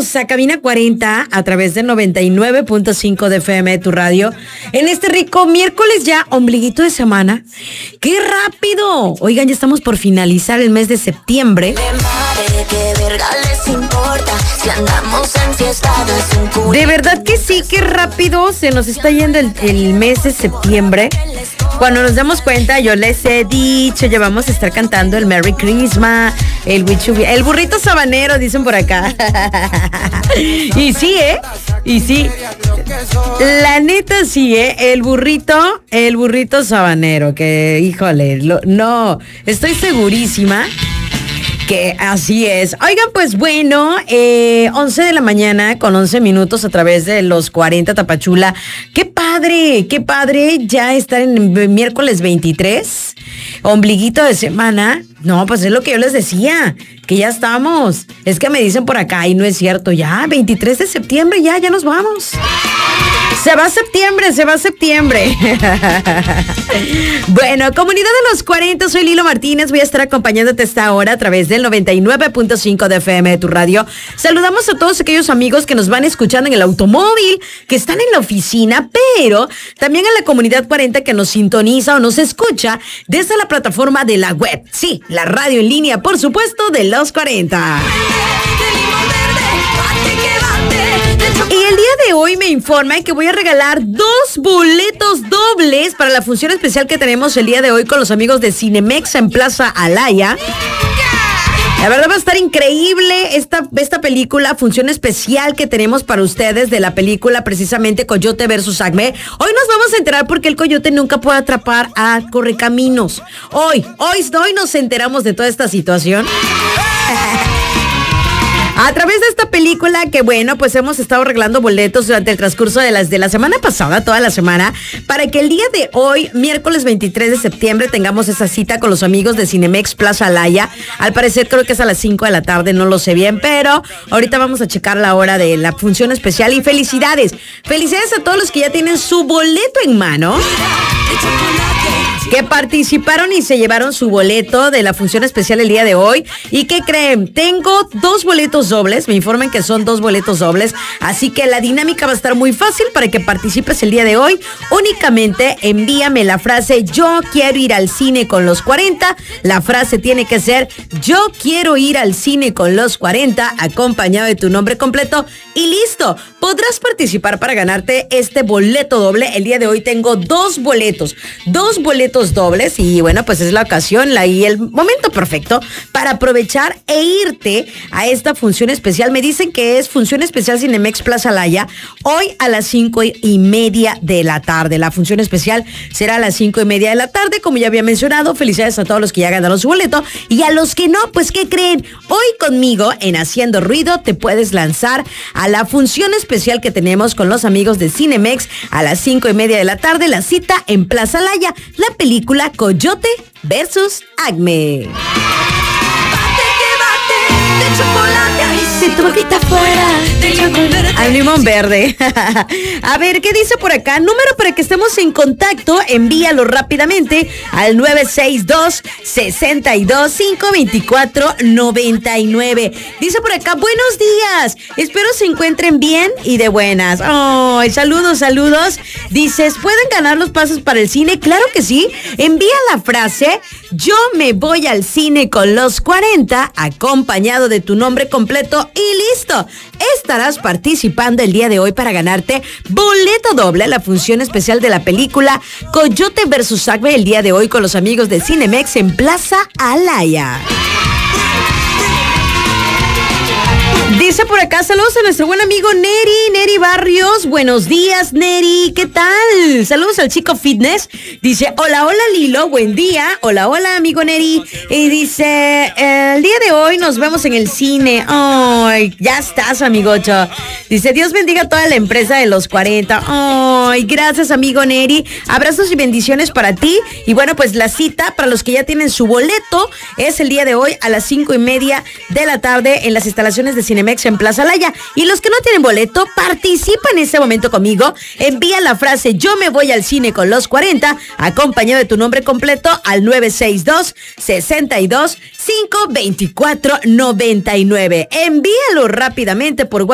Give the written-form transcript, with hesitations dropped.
Bienvenidos a Cabina 40 a través de 99.5 de FM, tu radio. En este rico miércoles ya, ombliguito de semana. ¡Qué rápido! Oigan, ya estamos por finalizar el mes de septiembre. De verdad que sí, qué rápido se nos está yendo el mes de septiembre. Cuando nos damos cuenta, yo les he dicho, ya vamos a estar cantando el Merry Christmas, el burrito sabanero, dicen por acá. Y sí, y sí. La neta sí, el burrito sabanero, que híjole, no, estoy segurísima que así es. Oigan, pues bueno, 11 de la mañana con 11 minutos a través de los 40 Tapachula. Qué padre ya estar en miércoles 23, ombliguito de semana. No, pues es lo que yo les decía, que ya estamos. Es que me dicen por acá y no es cierto, ya 23 de septiembre, ya nos vamos. Se va septiembre. Bueno, comunidad de los 40, soy Lilo Martínez, voy a estar acompañándote esta hora a través del 99.5 de FM de tu radio. Saludamos a todos aquellos amigos que nos van escuchando en el automóvil, que están en la oficina, pero también a la comunidad 40 que nos sintoniza o nos escucha desde la plataforma de la web. Sí, la radio en línea, por supuesto, de los 40. Y el día de hoy me informan que voy a regalar 2 boletos dobles para la función especial que tenemos el día de hoy con los amigos de Cinemex en Plaza Alaya. La verdad va a estar increíble esta película, función especial que tenemos para ustedes de la película precisamente Coyote versus Acme. Hoy nos vamos a enterar por qué el coyote nunca puede atrapar a Correcaminos. Hoy nos enteramos de toda esta situación. A través de esta película que bueno, pues hemos estado regalando boletos durante el transcurso de la semana pasada, toda la semana, para que el día de hoy, miércoles 23 de septiembre, tengamos esa cita con los amigos de Cinemex Plaza Alaya. Al parecer creo que es a las 5 de la tarde, no lo sé bien, pero ahorita vamos a checar la hora de la función especial y felicidades. Felicidades a todos los que ya tienen su boleto en mano, que participaron y se llevaron su boleto de la función especial el día de hoy. ¿Y qué creen? Tengo 2 boletos dobles, me informan que son 2 boletos dobles, así que la dinámica va a estar muy fácil para que participes el día de hoy. Únicamente envíame la frase yo quiero ir al cine con los 40. La frase tiene que ser yo quiero ir al cine con los 40, acompañado de tu nombre completo y listo. Podrás participar para ganarte este boleto doble. El día de hoy tengo 2 boletos dobles y bueno, pues es la ocasión y el momento perfecto para aprovechar e irte a esta función especial. Me dicen que es función especial Cinemex Plaza Alaya, hoy a las 5:30 de la tarde. La función especial será a las 5:30 de la tarde, como ya había mencionado. Felicidades a todos los que ya ganaron su boleto y a los que no, pues ¿qué creen? Hoy conmigo en Haciendo Ruido te puedes lanzar a la función especial que tenemos con los amigos de Cinemex a las 5:30 de la tarde, la cita en Plaza Alaya, la película Coyote versus Acme. De chocolate, ay, si tu boquita fuera de chocolate. Al limón verde. A ver, ¿qué dice por acá? Número para que estemos en contacto, envíalo rápidamente al 962-62-524-99. Dice por acá, buenos días, espero se encuentren bien y de buenas. Ay, saludos. Dices, ¿pueden ganar los pasos para el cine? Claro que sí. Envía la frase, yo me voy al cine con los 40, acompañado de tu nombre completo y listo. Estarás participando el día de hoy para ganarte boleto doble a la función especial de la película Coyote versus Acme el día de hoy con los amigos de Cinemex en Plaza Alaya. Dice por acá, saludos a nuestro buen amigo Neri Barrios. Buenos días, Neri, ¿qué tal? Saludos al chico fitness. Dice, hola Lilo, buen día. Hola amigo Neri. Y dice, el día de hoy nos vemos en el cine. Ay, ya estás, amigocho. Dice, Dios bendiga a toda la empresa de los 40. Ay, gracias, amigo Neri. Abrazos y bendiciones para ti. Y bueno, pues la cita para los que ya tienen su boleto es el día de hoy a las 5:30 de la tarde en las instalaciones de Cinemex en Plaza Alaya. Y los que no tienen boleto, participa en ese momento conmigo. Envía la frase yo me voy al cine con los 40, acompañado de tu nombre completo al 962-62-524-99. Envíalo rápidamente por WhatsApp